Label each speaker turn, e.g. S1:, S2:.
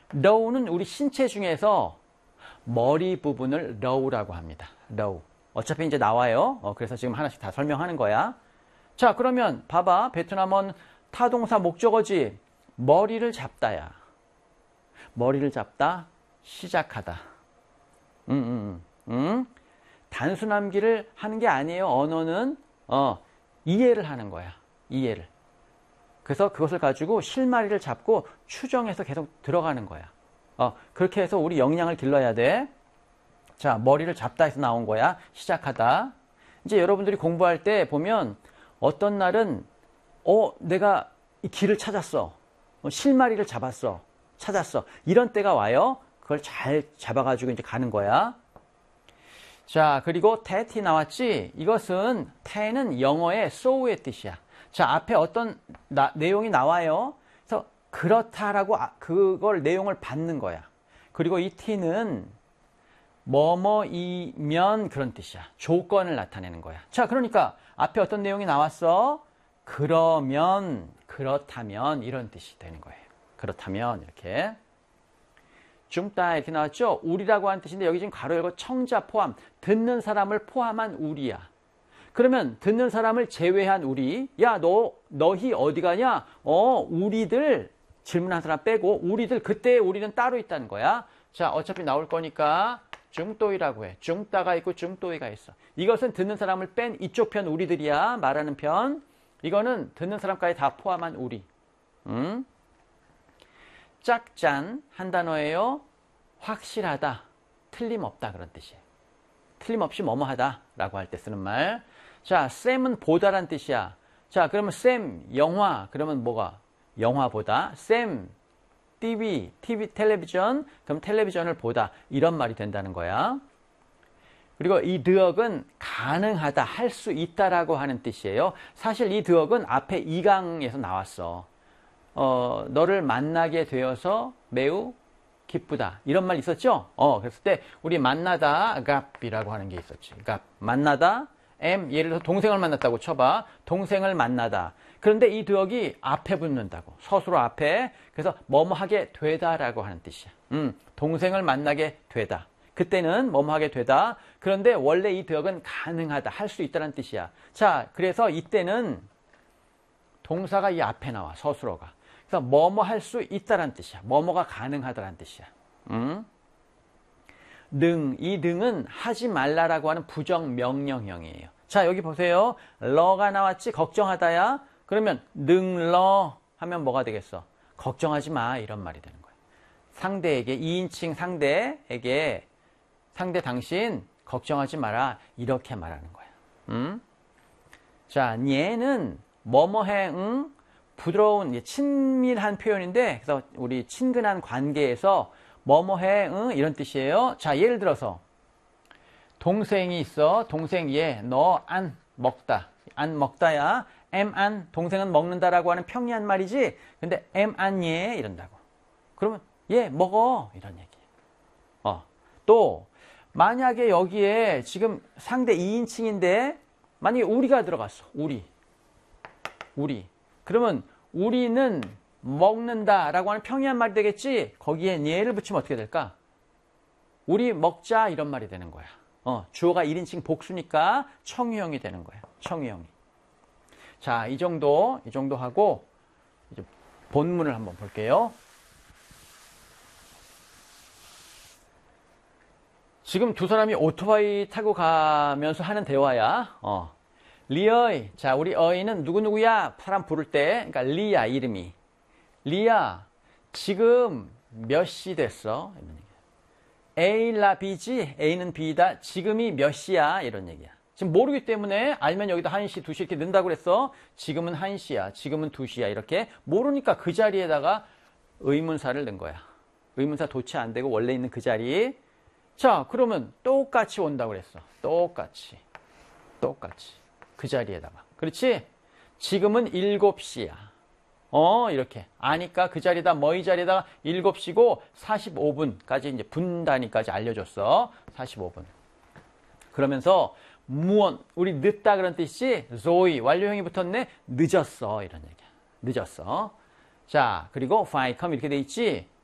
S1: low는 우리 신체 중에서 머리 부분을 low라고 합니다. low. 어차피 이제 나와요. 그래서 지금 하나씩 다 설명하는 거야. 자, 그러면 봐봐. 베트남어는 타동사 목적어지. 머리를 잡다야. 머리를 잡다, 시작하다. 단순함기를 하는 게 아니에요. 언어는 이해를 하는 거야. 이해를. 그래서 그것을 가지고 실마리를 잡고 추정해서 계속 들어가는 거야. 그렇게 해서 우리 역량을 길러야 돼. 자, 머리를 잡다 해서 나온 거야. 시작하다. 이제 여러분들이 공부할 때 보면 어떤 날은 내가 이 길을 찾았어. 실마리를 찾았어. 이런 때가 와요. 그걸 잘 잡아가지고 이제 가는 거야. 자, 그리고 that이 나왔지? 이것은 that는 영어의 so의 뜻이야. 자, 앞에 어떤 내용이 나와요. 그래서 그렇다라고 그걸 내용을 받는 거야. 그리고 이 t는 뭐뭐이면 그런 뜻이야. 조건을 나타내는 거야. 자, 그러니까 앞에 어떤 내용이 나왔어? 그러면, 그렇다면 이런 뜻이 되는 거예요. 그렇다면 이렇게. 중따 이렇게 나왔죠? 우리라고 하는 뜻인데 여기 지금 가로 열고 청자 포함, 듣는 사람을 포함한 우리야. 그러면 듣는 사람을 제외한 우리, 야, 너희 어디 가냐? 우리들, 질문한 사람 빼고 우리들, 그때 우리는 따로 있다는 거야. 자, 어차피 나올 거니까 중또이라고 해. 중따가 있고 중또이가 있어. 이것은 듣는 사람을 뺀 이쪽 편 우리들이야. 말하는 편. 이거는 듣는 사람까지 다 포함한 우리. 짝짠 한 단어예요. 확실하다, 틀림없다 그런 뜻이에요. 틀림없이 뭐뭐하다 라고 할 때 쓰는 말. 자, 쌤은 보다란 뜻이야. 자, 그러면 쌤 영화 그러면 뭐가? 영화 보다. 쌤 TV 텔레비전 그럼 텔레비전을 보다 이런 말이 된다는 거야. 그리고 이 드역은 가능하다, 할 수 있다라고 하는 뜻이에요. 사실 이 드역은 앞에 2강에서 나왔어. 너를 만나게 되어서 매우 기쁘다. 이런 말 있었죠? 그랬을 때 우리 만나다 갑이라고 하는 게 있었지. 갑. 만나다 예를 들어서 동생을 만났다고 쳐봐. 동생을 만나다. 그런데 이 드역이 앞에 붙는다고. 서술어 앞에. 그래서 뭐뭐하게 되다라고 하는 뜻이야. 동생을 만나게 되다. 그때는 뭐뭐하게 되다. 그런데 원래 이 드역은 가능하다, 할 수 있다는 뜻이야. 자, 그래서 이때는 동사가 이 앞에 나와, 서술어가. 그래서 뭐뭐 할 수 있다는 뜻이야. 뭐뭐가 가능하다는 뜻이야. 이 등은 하지 말라라고 하는 부정 명령형이에요. 자, 여기 보세요. 러가 나왔지? 걱정하다야. 그러면 능러 하면 뭐가 되겠어? 걱정하지 마, 이런 말이 되는 거예요. 상대에게, 2인칭 상대에게 상대 당신 걱정하지 마라, 이렇게 말하는 거야. 자, 얘는 뭐뭐해, 부드러운 친밀한 표현인데, 그래서 우리 친근한 관계에서 뭐뭐해, 이런 뜻이에요. 자, 예를 들어서 동생이 있어. 동생 얘, 너 안 먹다. 안 먹다야. 안, 동생은 먹는다라고 하는 평이한 말이지. 근데 안 얘 이런다고. 그러면 얘 먹어, 이런 얘기예요. 또 만약에 여기에 지금 상대 2인칭인데 만약에 우리가 들어갔어. 우리. 그러면 우리는 먹는다라고 하는 평이한 말이 되겠지. 거기에 얘를 붙이면 어떻게 될까? 우리 먹자, 이런 말이 되는 거야. 주어가 1인칭 복수니까 청유형이 되는 거야. 청유형이. 자, 이 정도 하고 이제 본문을 한번 볼게요. 지금 두 사람이 오토바이 타고 가면서 하는 대화야. 리어이. 자, 우리 어이는 누구누구야? 사람 부를 때, 그러니까 리야, 이름이. 리야, 지금 몇 시 됐어? 이런 얘기야. A라 B지? A는 B다. 지금이 몇 시야? 이런 얘기야. 지금 모르기 때문에 알면 여기다 1시, 2시 이렇게 넣는다고 그랬어. 지금은 1시야. 지금은 2시야. 이렇게. 모르니까 그 자리에다가 의문사를 넣은 거야. 의문사 도치 안 되고 원래 있는 그 자리. 자, 그러면 똑같이 온다고 그랬어. 똑같이. 그 자리에다가. 그렇지? 지금은 7시야. 이렇게. 아니까 그 자리에다, 이 자리에다가 7시고 45분까지 이제 분단위까지 알려줬어. 45분. 그러면서 우리 늦다 그런 뜻이 조이, 완료형이 붙었네. 늦었어. 이런 얘기야. 늦었어. 자, 그리고 find come 이렇게 돼 있지.